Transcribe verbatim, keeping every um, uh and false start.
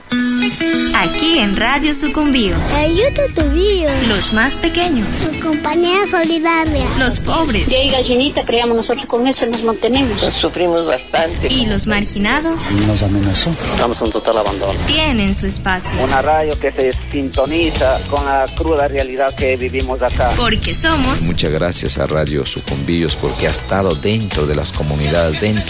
Aquí en Radio Sucumbíos. Ayuda tu vida. Los más pequeños. Su compañía solidaria. Los pobres. Y ahí gallinita, creamos nosotros con eso, nos mantenemos. Nos sufrimos bastante. Y los marginados. Nos amenazó. Estamos en total abandono. Tienen su espacio. Una radio que se sintoniza con la cruda realidad que vivimos acá. Porque somos. Muchas gracias a Radio Sucumbíos porque ha estado dentro de las comunidades, dentro